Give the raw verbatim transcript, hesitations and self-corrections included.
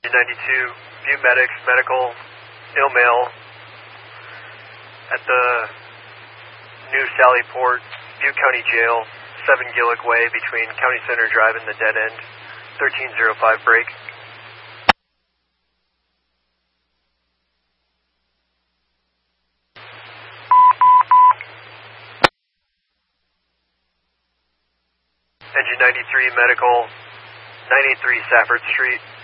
ninety-two, View Medics, Medical, ill mail at the New Sallyport, Butte County Jail, seven Gillick Way between County Center Drive and the dead end, thirteen oh five break. Engine ninety-three, Medical, nine eighty-three Safford Street.